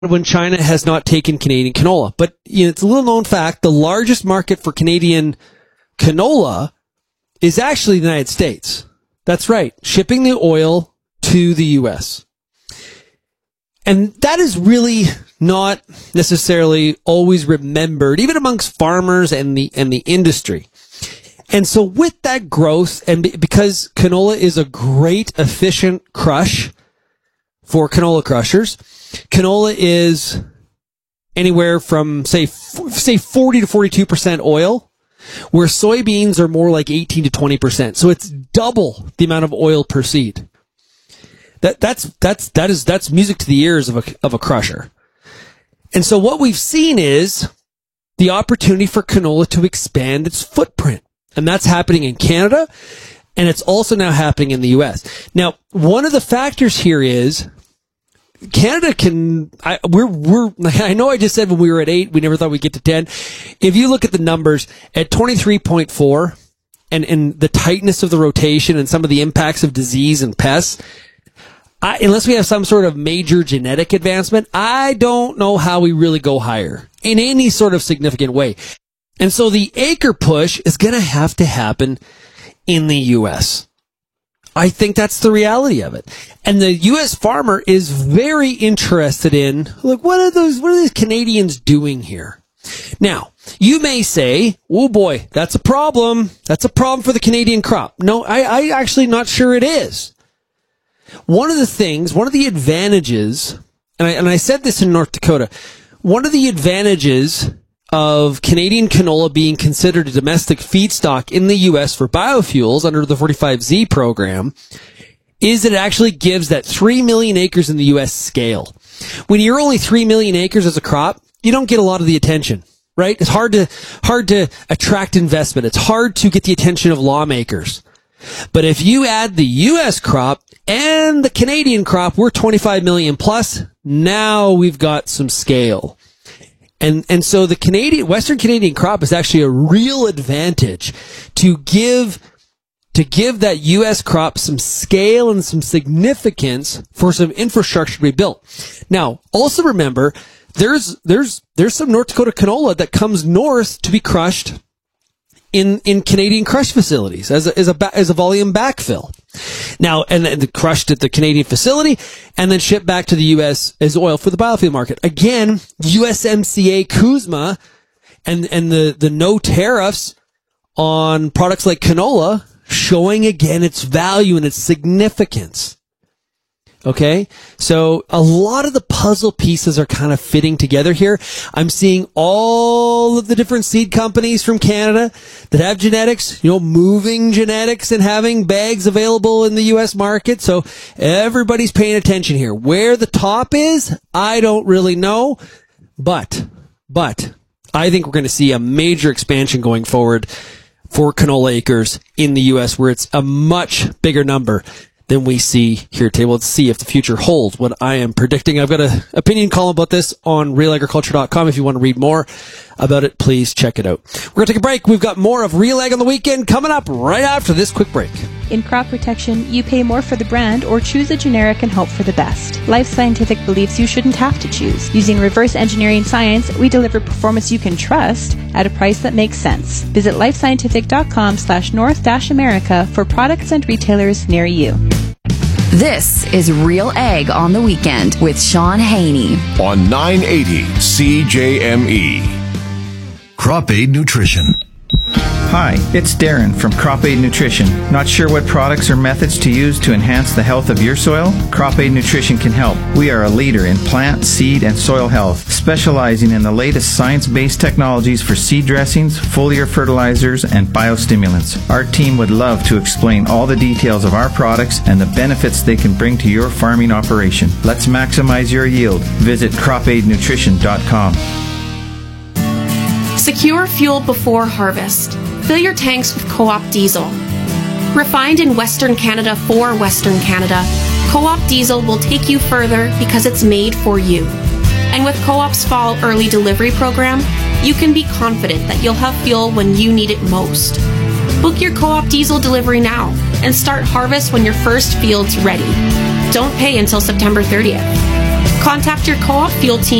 when China has not taken Canadian canola. But it's a little known fact, the largest market for Canadian canola is actually the United States. That's right, shipping the oil to the U.S. And that is really not necessarily always remembered, even amongst farmers and the industry. And so with that growth, and because canola is a great, efficient crush for canola crushers, canola is anywhere from, say 40 to 42% oil, where soybeans are more like 18 to 20%. So it's double the amount of oil per seed. That's music to the ears of a crusher. And so what we've seen is the opportunity for canola to expand its footprint. And that's happening in Canada, and it's also now happening in the U.S. Now, one of the factors here is Canada I know I just said when we were at 8, we never thought we'd get to 10. If you look at the numbers at 23.4 and the tightness of the rotation and some of the impacts of disease and pests, unless we have some sort of major genetic advancement, I don't know how we really go higher in any sort of significant way. And so the acre push is going to have to happen in the U.S. I think that's the reality of it. And the U.S. farmer is very interested in, like, what are these Canadians doing here? Now, you may say, oh boy, that's a problem. That's a problem for the Canadian crop. No, I actually not sure it is. One of the advantages, and I said this in North Dakota, one of the advantages of Canadian canola being considered a domestic feedstock in the U.S. for biofuels under the 45Z program is that it actually gives that 3 million acres in the U.S. scale. When you're only 3 million acres as a crop, you don't get a lot of the attention, right? It's hard to attract investment. It's hard to get the attention of lawmakers. But if you add the U.S. crop and the Canadian crop, we're 25 million plus. Now we've got some scale. And so the Western Canadian crop is actually a real advantage to give that U.S. crop some scale and some significance for some infrastructure to be built. Now, also remember, there's some North Dakota canola that comes north to be crushed in Canadian crush facilities as a volume backfill. Now, and crushed at the Canadian facility and then shipped back to the U.S. as oil for the biofuel market. Again, USMCA CUSMA and the no tariffs on products like canola showing again its value and its significance. Okay, so a lot of the puzzle pieces are kind of fitting together here. I'm seeing all of the different seed companies from Canada that have genetics, moving genetics and having bags available in the U.S. market. So everybody's paying attention here. Where the top is, I don't really know, but I think we're going to see a major expansion going forward for canola acres in the U.S. where it's a much bigger number than we see here today. Let's see if the future holds what I am predicting. I've got an opinion column about this on realagriculture.com. If you want to read more about it, please check it out. We're going to take a break. We've got more of Real Ag on the Weekend coming up right after this quick break. In crop protection, you pay more for the brand or choose a generic and hope for the best. Life Scientific believes you shouldn't have to choose. Using reverse engineering science, we deliver performance you can trust at a price that makes sense. Visit lifescientific.com/North-America for products and retailers near you. This is Real Ag on the Weekend with Sean Haney on 980 CJME. Crop Aid Nutrition. Hi, it's Darren from Crop Aid Nutrition. Not sure what products or methods to use to enhance the health of your soil? Crop Aid Nutrition can help. We are a leader in plant, seed, and soil health, specializing in the latest science-based technologies for seed dressings, foliar fertilizers, and biostimulants. Our team would love to explain all the details of our products and the benefits they can bring to your farming operation. Let's maximize your yield. Visit cropaidnutrition.com. Secure fuel before harvest. Fill your tanks with Co-op diesel. Refined in Western Canada for Western Canada, Co-op diesel will take you further because it's made for you. And with Co-op's fall early delivery program, you can be confident that you'll have fuel when you need it most. Book your Co-op diesel delivery now and start harvest when your first field's ready. Don't pay until September 30th. Contact your co-op fuel team